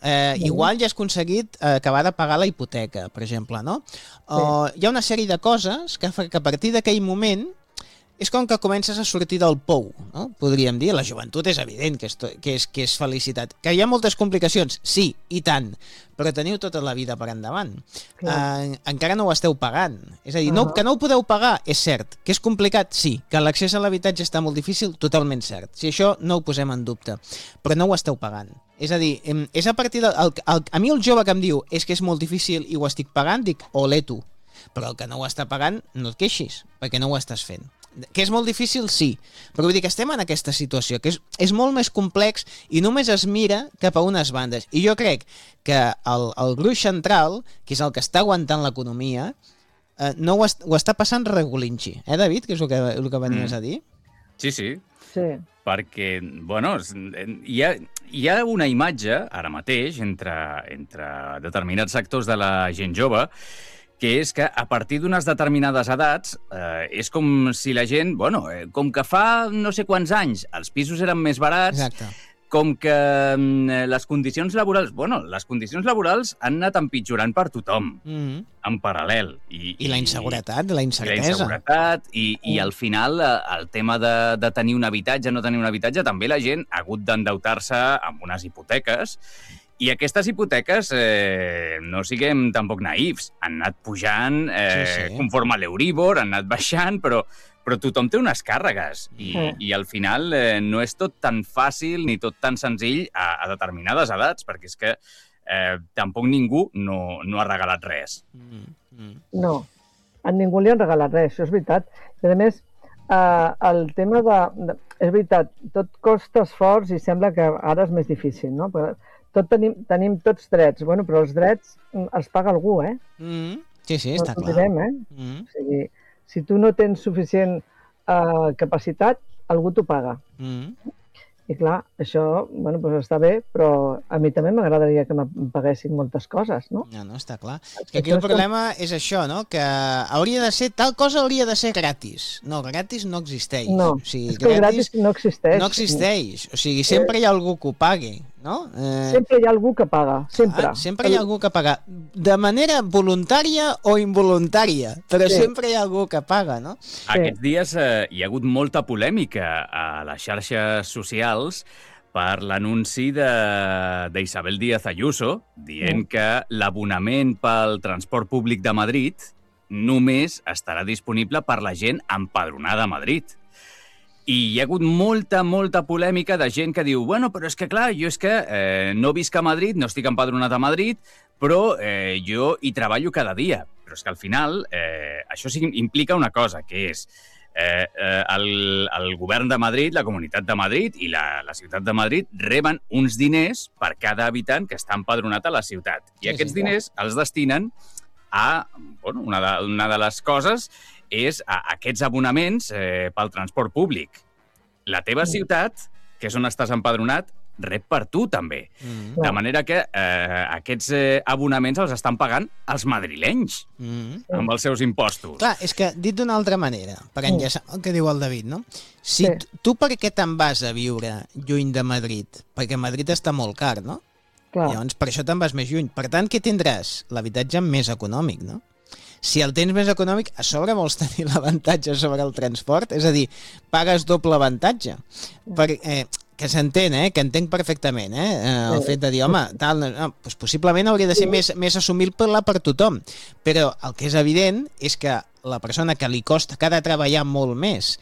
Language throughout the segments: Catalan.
igual ja has aconseguit acabar de pagar la hipoteca, per exemple, no? O hi ha una sèrie de coses que fa que a partir d'aquell moment és com que comences a sortir del pou, no? Podríem dir. La joventut és evident que és felicitat. Que hi ha moltes complicacions, sí, i tant, però teniu tota la vida per endavant. Encara no ho esteu pagant. És a dir, que no ho podeu pagar, és cert. Que és complicat, sí. Que l'accés a l'habitatge està molt difícil, totalment cert. Si això no ho posem en dubte. Però no ho esteu pagant. És a dir, és a partir de... A mi el jove que em diu és que és molt difícil i ho estic pagant, dic, olé tu. Però el que no ho està pagant, no et queixis, perquè no ho estàs fent. Que és molt difícil, sí, però vull dir que estem en aquesta situació, que és molt més complex i només es mira cap a unes bandes. I jo crec que el gruix central, que és el que està aguantant l'economia, no ho està passant regulinxi. David, que és el que venies a dir? Sí. Perquè, bueno, hi ha una imatge, ara mateix, entre determinats sectors de la gent jove, que és que a partir d'unes determinades edats és com si la gent, com que fa no sé quants anys els pisos eren més barats, exacte, com que les condicions laborals... les condicions laborals han anat empitjorant per tothom, en paral·lel. I la inseguretat, la incertesa. I la inseguretat, i al final el tema de tenir un habitatge, no tenir un habitatge, també la gent ha hagut d'endeutar-se amb unes hipoteques. I aquestes hipoteques, no siguem tampoc naïfs, han anat pujant conforme l'Euríbor, han anat baixant, però tothom té unes càrregues i al final no és tot tan fàcil ni tot tan senzill a determinades edats, perquè és que tampoc ningú no ha regalat res. No, a ningú li han regalat res, això és veritat. I a més, el tema de... És veritat, tot costa esforç i sembla que ara és més difícil, no? Però tenim tots drets, però els drets els paga algú, Sí, està clar. O sigui, si tu no tens suficient capacitat, algú t'ho paga. I clar, això està bé, però a mi també m'agradaria que em paguessin moltes coses, no? No, està clar. Que aquí el problema és això, no? Que hauria de ser, tal cosa hauria de ser gratis. No, gratis no existeix. No, és que gratis no existeix. No existeix. O sigui, sempre hi ha algú que ho pagui, no? Sempre hi ha algú que paga, sempre. Sempre hi ha algú que paga. De manera voluntària o involuntària, però sempre hi ha algú que paga, no? Aquests dies hi ha hagut molta polèmica a les xarxes socials per l'anunci d'Isabel Díaz Ayuso dient que l'abonament pel transport públic de Madrid només estarà disponible per la gent empadronada a Madrid. I hi ha hagut molta polèmica de gent que diu però és que clar, jo és que no visc a Madrid, no estic empadronat a Madrid, però jo hi treballo cada dia. Però és que al final això implica una cosa, que és el govern de Madrid, la Comunitat de Madrid i la ciutat de Madrid reben uns diners per cada habitant que està empadronat a la ciutat. I aquests diners els destinen a... Una de les coses és a aquests abonaments pel transport públic. La teva ciutat, que és on estàs empadronat, rep per tu, també. De manera que aquests abonaments els estan pagant els madrilenys amb els seus impostos. Clar, és que, dit d'una altra manera, per enllaçar el que diu el David, no? Si tu per què te'n vas a viure lluny de Madrid? Perquè Madrid està molt car, no? Llavors, per això te'n vas més lluny. Per tant, què tindràs? L'habitatge més econòmic, no? Si el tens més econòmic, a sobre vols tenir l'avantatge sobre el transport? És a dir, pagues doble avantatge. Que s'entén, que entenc perfectament, el fet de dir, home, doncs possiblement hauria de ser més assumible per tothom. Però el que és evident és que la persona que li costa, que ha de treballar molt més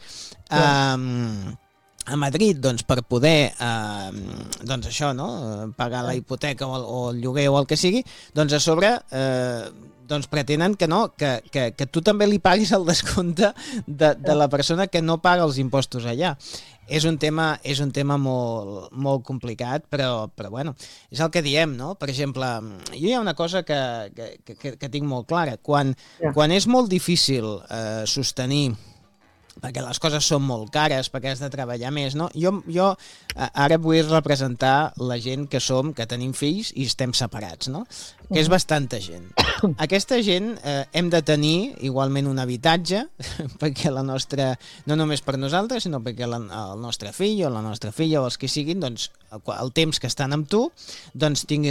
a Madrid, doncs, per poder doncs això, no? Pagar la hipoteca o el lloguer o el que sigui, doncs a sobre doncs pretenen que no, que tu també li paguis el descompte de la persona que no paga els impostos allà. És un tema molt complicat, però bueno, és el que diem, no? Per exemple, jo hi ha una cosa que tinc molt clara. Quan és molt difícil sostenir, perquè les coses són molt cares, perquè has de treballar més, no? Jo ara vull representar la gent que tenim fills i estem separats, no? Que és bastanta gent. Aquesta gent hem de tenir igualment un habitatge perquè la nostra, no només per nosaltres, sinó perquè el nostre fill o la nostra filla o els que siguin, doncs el temps que estan amb tu, doncs tinguin